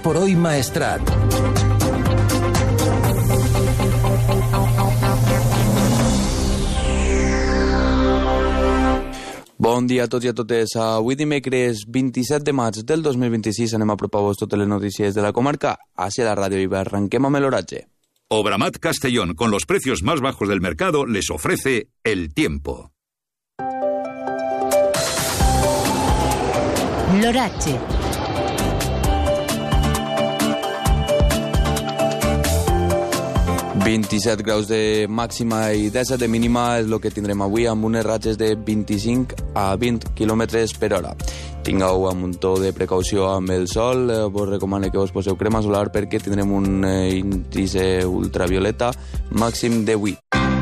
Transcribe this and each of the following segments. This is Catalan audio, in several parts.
por hoy Maestrat. Bon dia a tots i a totes. Avui dimecres 27 de maig del 2026 anem a apropar-vos totes les notícies de la comarca hacia la ràdio i arranquem amb l'oratge. Obramat Castellón, con los precios más bajos del mercado, les ofrece el tiempo. L'oratge. ...27 graus de màxima i 17 de mínima és el que tindrem avui amb unes ratxes de 25 a 20 km per hora. Tingueu un muntó de precaució amb el sol, vos recomano que vos poseu crema solar perquè tindrem un índice ultravioleta màxim de 8.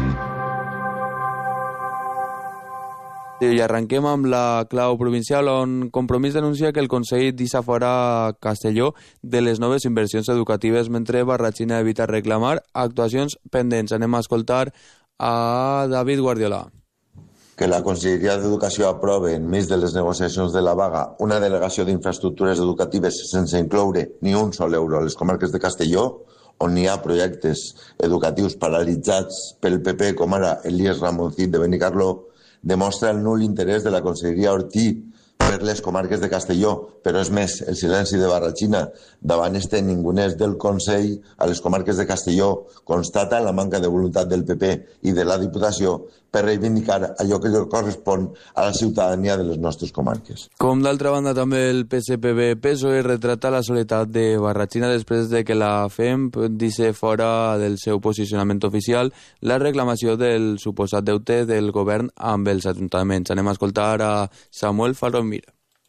I arranquem amb la clau provincial, on Compromís denuncia que el Consell deixa fora Castelló de les noves inversions educatives, mentre Barratxina evita reclamar actuacions pendents. Anem a escoltar a David Guardiola. Que la Conselleria d'Educació aprova, enmig de les negociacions de la vaga, una delegació d'infraestructures educatives sense incloure ni un sol euro a les comarques de Castelló, on hi ha projectes educatius paralitzats pel PP, com ara Elías Ramoncit de Benicarló, demostra el nul interès de la Conselleria Ortí per les comarques de Castelló, però és més, el silenci de Barratxina davant este ningunès del Consell a les comarques de Castelló constata la manca de voluntat del PP i de la Diputació per reivindicar allò que correspon a la ciutadania de les nostres comarques. Com d'altra banda, també el PSPB-PSOE retrata la soledat de Barratxina després de que la FEMP deixi fora del seu posicionament oficial la reclamació del suposat deute del govern amb els ajuntaments. Anem a escoltar a Samuel Falromir.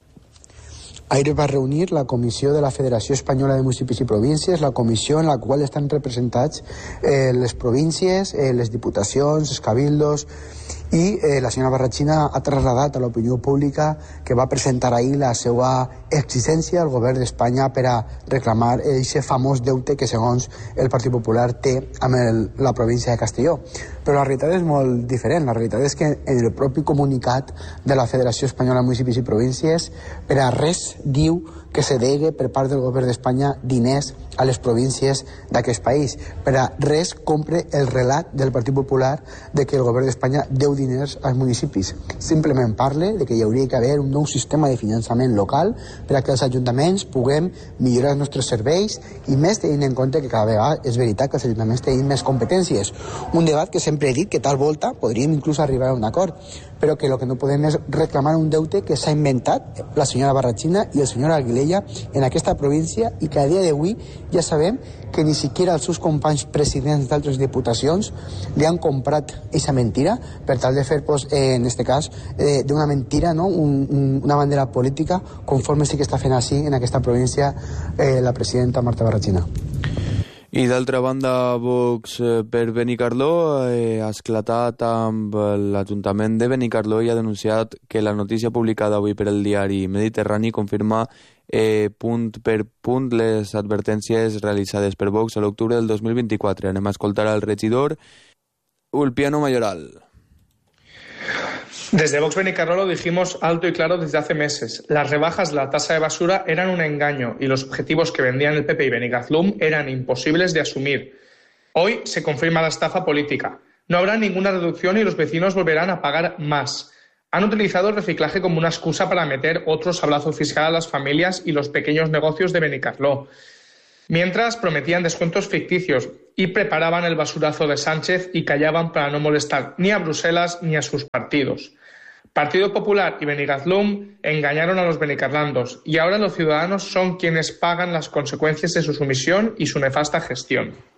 Aire va reunir la comissió de la Federació Espanyola de Municipis i Províncies, la comissió en la qual estan representats les províncies, les diputacions, els cabildos, i la senyora Barratxina ha traslladat a l'opinió pública que va presentar ahir la seva exigència al govern d'Espanya per a reclamar aquest famós deute que segons el Partit Popular té amb la província de Castelló. Però la realitat és molt diferent. La realitat és que en el propi comunicat de la Federació Espanyola de Municipis i Províncies per a res diu que se degue per part del govern d'Espanya diners a les províncies d'aquest país. Per a res compre el relat del Partit Popular de que el govern d'Espanya deu diners als municipis. Simplement parle de que hi hauria d'haver un nou sistema de finançament local per a que els ajuntaments puguem millorar els nostres serveis i més tenint en compte que cada vegada és veritat que els ajuntaments tenen més competències. Un debat que sempre he dit que tal volta podríem inclús arribar a un acord, però que el que no podem és reclamar un deute que s'ha inventat la senyora Barratxina i el senyor Aguilella en aquesta província i que a dia d'avui ja sabem que ni siquiera els seus companys presidents d'altres diputacions li han comprat aquesta mentira per tal de fer, en este cas, d'una mentira, no? Una bandera política, conforme sí que està fent així en aquesta província la presidenta Marta Barratxina. I d'altra banda, Vox per Benicarló ha esclatat amb l'Ajuntament de Benicarló i ha denunciat que la notícia publicada avui per el diari Mediterrani confirma punt per punt les advertències realitzades per Vox a l'octubre del 2024. Anem a escoltar al regidor Ulpiano Mayoral. Desde Vox Benicarló lo dijimos alto y claro desde hace meses. Las rebajas de la tasa de basura eran un engaño y los objetivos que vendían el PP y Benicarló eran imposibles de asumir. Hoy se confirma la estafa política. No habrá ninguna reducción y los vecinos volverán a pagar más. Han utilizado el reciclaje como una excusa para meter otro sablazo fiscal a las familias y los pequeños negocios de Benicarló. Mientras prometían descuentos ficticios y preparaban el basurazo de Sánchez y callaban para no molestar ni a Bruselas ni a sus partidos. Partido Popular y Benicarló engañaron a los benicarlandos y ahora los ciudadanos son quienes pagan las consecuencias de su sumisión y su nefasta gestión.